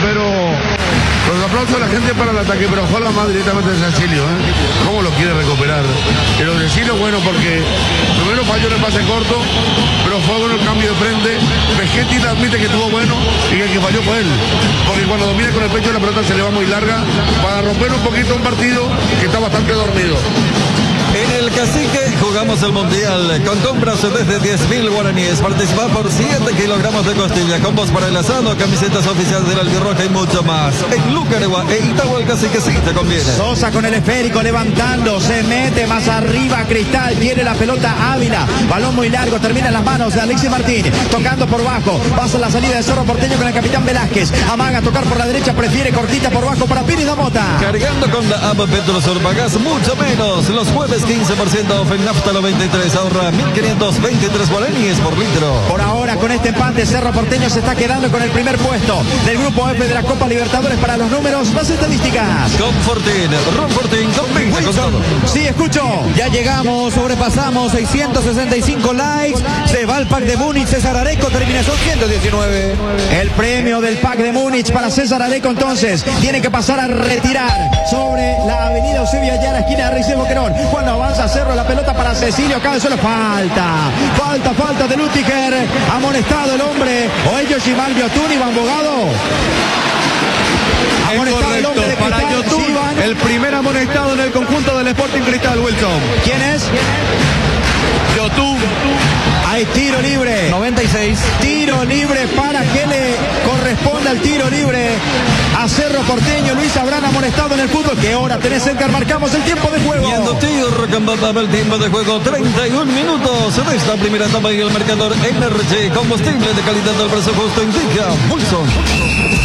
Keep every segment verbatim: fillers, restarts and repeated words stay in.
pero los aplausos de la gente para el ataque, pero ojalá más directamente de Cecilio, ¿eh? ¿Cómo lo quiere recuperar? Y lo de Cecilio, bueno, porque primero falló en el pase corto, pero fue bueno el cambio de frente. Vegetti admite que estuvo bueno y que el que falló fue él, porque cuando domina con el pecho la pelota se le va muy larga para romper un poquito un partido que está bastante dormido. En el Cacique jugamos el Mundial con compras desde diez mil guaraníes. Participa por siete kilogramos de costilla, combos para el asado, camisetas oficiales del Albirroja y mucho más. En Lucaregua e Itagua el Cacique sí te conviene. Sosa con el esférico levantando, se mete más arriba Cristal, tiene la pelota Ávila, balón muy largo, termina en las manos de Alexis Martín, tocando por bajo, pasa la salida de Cerro Porteño con el capitán Velázquez, amaga a tocar por la derecha, prefiere cortita por bajo para Pires da Mota. Cargando con la A P Petrosur pagás mucho menos. Los jueves quince por ciento off en nafta noventa y tres, ahorra mil quinientos veintitrés guaraníes por litro. Por ahora con este empate Cerro Porteño se está quedando con el primer puesto del grupo F de la Copa Libertadores para los números más estadísticas. Con Fortín, Ron Fortín, con con todo. Sí, escucho. Ya llegamos, sobrepasamos seiscientos sesenta y cinco likes. Se va el pack de Múnich, César Areco, terminación ciento diecinueve. El premio del pack de Múnich para César Areco entonces tiene que pasar a retirar sobre la avenida Eusebio Ayala, esquina de Reyes Boquerón. Cuando avanza Cerro, la pelota para Cecilio, cae solo, falta, falta, falta de Lutiger, amonestado el hombre, o ellos Yotun Yotun, Iván Bogado. Amonestado el hombre de Cristal, para Yotun, Iván. El primer amonestado en el conjunto del Sporting Cristal, Wilson. ¿Quién es? Yotun. Hay tiro libre. noventa y seis. Tiro libre para que le corresponda el tiro libre a Cerro Porteño. Luis Abrán amonestado en el fútbol. ¿Qué hora tenés, Edgar? Marcamos el tiempo de juego. Viendo tiro, recambaba el tiempo de juego. treinta y un minutos de esta primera etapa y el marcador Energy. Combustible de calidad del precio justo indica Wilson.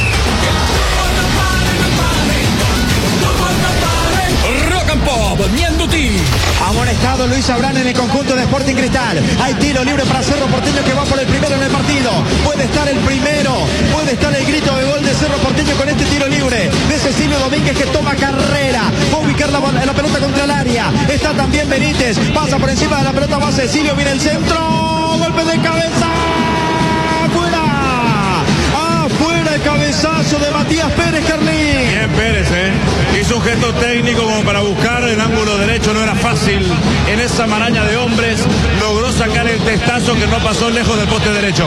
Pop, Mianduti. Amonestado Luis Abrán en el conjunto de Sporting Cristal. Hay tiro libre para Cerro Porteño que va por el primero en el partido. Puede estar el primero, puede estar el grito de gol de Cerro Porteño con este tiro libre de Cecilio Domínguez que toma carrera. Va a ubicar la, la pelota contra el área. Está también Benítez. Pasa por encima de la pelota, va Cecilio, viene el centro. Golpe de cabeza. Fuera el cabezazo de Matías Pérez, Carlín. Bien Pérez, ¿eh? Hizo un gesto técnico como para buscar el ángulo derecho, no era fácil. En esa maraña de hombres logró sacar el testazo que no pasó lejos del poste derecho.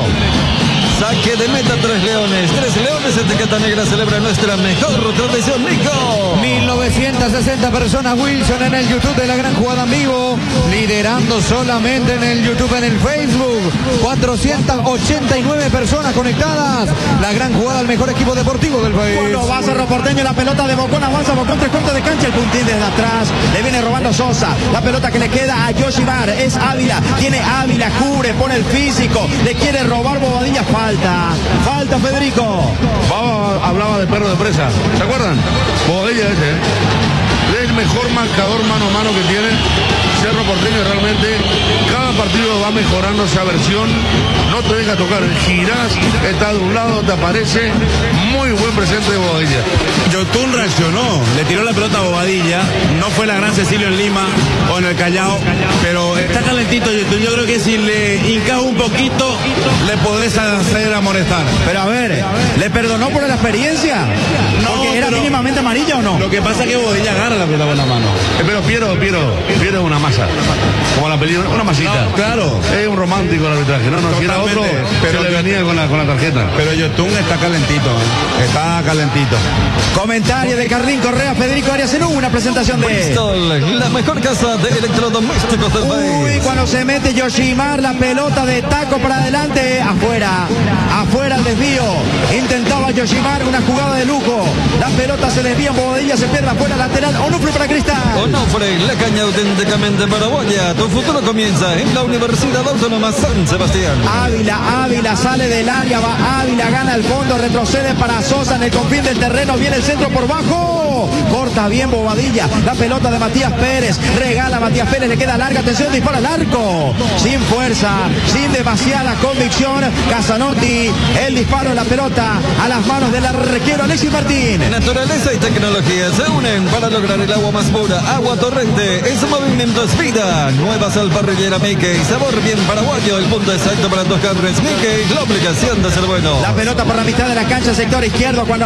Saque de meta, Tres Leones. Tres Leones, etiqueta negra, celebra nuestra mejor tradición, Nico. mil novecientas sesenta personas, Wilson, en el YouTube de La Gran Jugada en vivo. Liderando solamente en el YouTube, en el Facebook. cuatrocientas ochenta y nueve personas conectadas. La Gran Jugada, el mejor equipo deportivo del país. Bueno, va Cerro Porteño, la pelota de Bocón, avanza Bocón, tres cuartos de cancha, el puntín desde atrás. Le viene robando Sosa. La pelota que le queda a Yoshimar es Ávila. Tiene Ávila, cubre, pone el físico. Le quiere robar Bobadilla. Falta, falta Federico. Baba hablaba de perro de presa, ¿se acuerdan? Bobadilla ese, ¿eh? Es el mejor marcador mano a mano que tiene Cerro Porteño. Realmente cada partido va mejorando esa versión, no te deja tocar, girás, está de un lado, te aparece. Muy buen presente de Bobadilla. Yotun reaccionó, le tiró la pelota a Bobadilla, no fue la gran Cecilio en Lima o en el Callao, pero está calentito Yotun. Yo creo que si le hincas un poquito le podés hacer amonestar. Pero a ver, ¿le perdonó por la experiencia? No, porque era pero mínimamente amarilla o no. Lo que pasa es que Bobadilla agarra la pelota con la mano. Eh, pero Piero, Piero, Piero es una masa, como la película, una masita. No, claro. Es un romántico el arbitraje, no, no, si era otro, pero le venía con la, con la tarjeta. Pero Yotun está calentito, ¿eh? Está calentito. Comentario de Carlín Correa, Federico Arias en una presentación de Bristol, la mejor casa de electrodomésticos del país. Uy, cuando se mete Yoshimar, la pelota de taco para adelante, afuera, afuera el desvío. Intentaba Yoshimar una jugada de lujo. La pelota se desvía en Bobadilla, se pierde afuera, lateral. Onufre para Cristal. Onufre, la caña auténticamente paraguaya. Tu futuro comienza en la Universidad Autónoma San Sebastián. Ávila, Ávila sale del área, va Ávila, gana el fondo, retrocede para Sosa en el confín del terreno, viene el centro por bajo, corta bien Bobadilla, la pelota de Matías Pérez, regala a Matías Pérez, le queda larga, atención, dispara al arco, sin fuerza, sin demasiada convicción, Casanotti, el disparo de la pelota a las manos del arquero Alexis Martín. Naturaleza y tecnología se unen para lograr el agua más pura, agua torrente, ese movimiento es vida, nueva sal parrillera Mickey, sabor bien paraguayo, el punto exacto para tus carnes, Mickey, la obligación de ser bueno. La pelota por la mitad de la cancha, sector izquierdo, cuando